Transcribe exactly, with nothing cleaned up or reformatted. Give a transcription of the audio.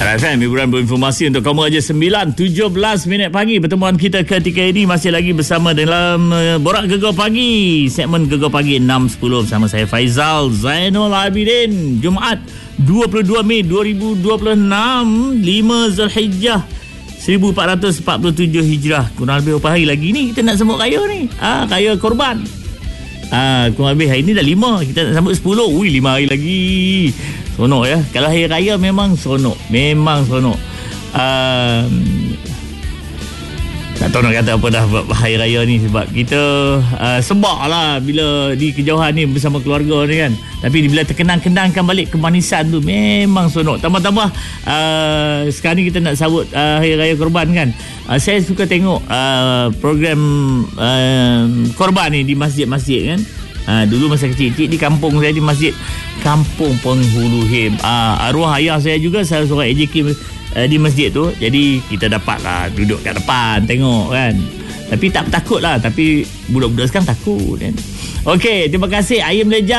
R F M, hiburan berinformasi untuk kamu aja. Sembilan tujuh belas minit pagi. Pertemuan kita ketika ini masih lagi bersama dalam uh, Borak Gegar Pagi, segmen Gegar Pagi enam sepuluh bersama saya Faizal Zainul Abidin. Jumaat dua puluh dua Mei dua ribu dua puluh enam, lima Zulhijjah seribu empat ratus empat puluh tujuh Hijrah. Kurang lebih berapa hari lagi ni kita nak sambut raya ni? Ah, raya korban. Ah, kurang lebih hari ni dah lima, kita nak sambut sepuluh. Ui, lima hari lagi. Seronok ya. Kalau hari raya memang seronok. Memang seronok. Uh, tak tahu nak kata apa dah hari raya ni, sebab kita uh, sebab lah bila di kejauhan ni bersama keluarga ni kan. Tapi bila terkenang-kenangkan balik kemanisan tu, memang seronok. Tambah-tambah uh, sekarang ni kita nak sambut uh, hari raya korban kan. Uh, saya suka tengok uh, program uh, korban ni di masjid-masjid kan. Ha, dulu masa kecil-kecil di kampung saya, di masjid Kampung Penghulu Him, ha, arwah ayah saya juga salah seorang A J K uh, di masjid tu. Jadi kita dapatlah duduk kat depan tengok kan. Tapi tak takut lah. Tapi budak-budak sekarang takut kan. Okey, terima kasih Ayam Leja.